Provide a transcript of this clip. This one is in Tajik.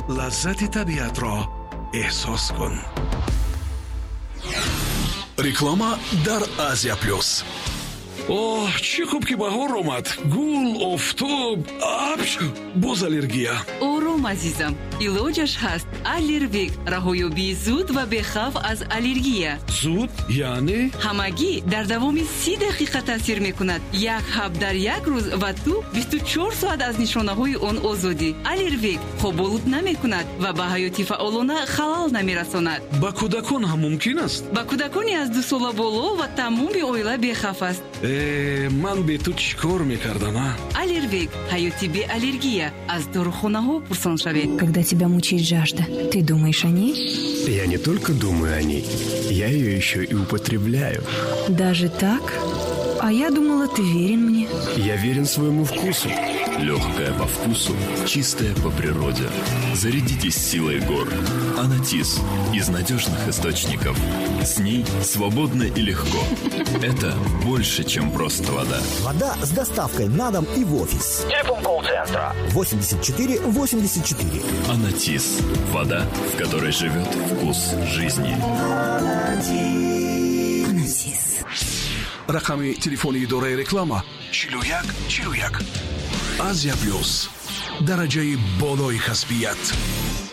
لذت طبیعت را احساس کن. реклама дар Азия Плюс. اوه چی خوب که بهار آمد. گل، آفتاب، ابر، باز аллергия. آروم عزیزم، علاجش هست. آلرویک، رهایابی زود و بخوف از آلرژی. زود یعنی همگی در دوام 30 دقیقه تاثیر میکند. یک حب در یک روز و تو 24 ساعت از نشانه های آن آزادی. آلرویک خوابالود نمیکند و به حیاتی فعالانه خلل نمیرساند. با کودکان هم ممکن است. با کودکانی از 2 سال بالا و تمام عائله بخوف است. من به تو چیکار میکردم؟ آلرویک حیاتی به аллергия. از داروخانه ها پرسان شوید. Когда тебя мучает жажда, ты думаешь о ней? Я не только думаю о ней, я ее еще и употребляю. Даже так? А я думала, ты верен мне. Я верен своему вкусу. Легкая по вкусу, чистая по природе. Зарядитесь силой гор. Анатис из надежных источников. С ней свободно и легко. Это больше, чем просто вода. Вода с доставкой на дом и в офис. Телефон колл-центра 84 84. Анатис. Вода, в которой живет вкус жизни. Анатис. рақами телефони идораи реклама 41 41. Азия Плюс. дараҷаи болои касбият.